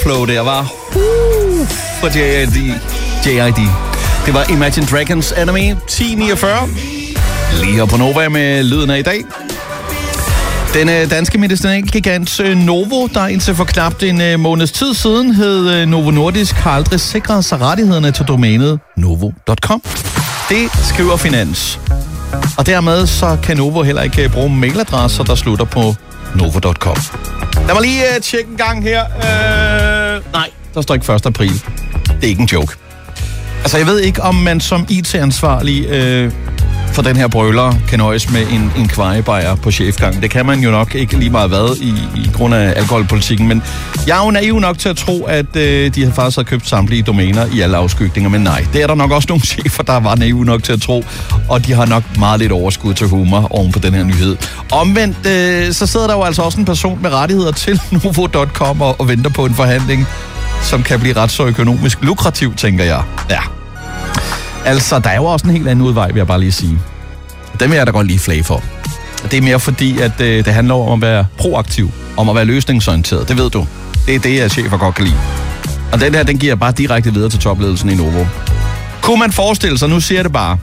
overflow der var for JID. Det var Imagine Dragons Enemy 1049. Lige her på Nova med lyden af i dag. Den danske medicinalgigant Novo, der indtil for knap en måneds tid siden hed Novo Nordisk, har aldrig sikret sig rettighederne til domænet novo.com. Det skriver Finans. Og dermed så kan Novo heller ikke bruge mailadresser, der slutter på novo.com. Lad mig lige tjekke en gang her. Nej, der står ikke 1. april. Det er ikke en joke. Altså, jeg ved ikke, om man som IT-ansvarlig for den her brøler kan nøjes med en kvajebajer på chefgangen. Det kan man jo nok ikke lige meget hvad i grund af alkoholpolitikken, men jeg er jo naiv nok til at tro, at de faktisk har købt samtlige domæner i alle afskygninger, men nej, det er der nok også nogle chefer, der var naive nok til at tro, og de har nok meget lidt overskud til humor oven på den her nyhed. Omvendt, så sidder der jo altså også en person med rettigheder til novo.com og venter på en forhandling, som kan blive ret så økonomisk lukrativ, tænker jeg. Ja. Altså, der er jo også en helt anden udvej, vil jeg bare lige sige. Den vil jeg da godt lige flage for. Det er mere fordi, at det handler om at være proaktiv, om at være løsningsorienteret. Det ved du. Det er det, jeg chefer godt kan lide. Og den her, den giver jeg bare direkte videre til topledelsen i Novo. Kunne man forestille sig, nu siger jeg det bare.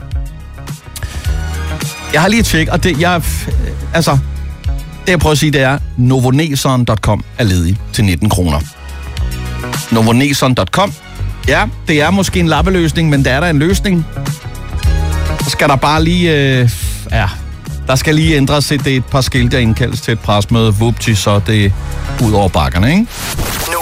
Jeg har lige tjekket, og det jeg prøver at sige, det er, novoneson.com er ledig til 19 kroner. Novoneson.com. Ja, det er måske en lappeløsning, men der er der en løsning. Så skal der bare lige... der skal lige ændres et par skilte og indkaldes til et presmøde. Vupti, så det ud over bakkerne, ikke?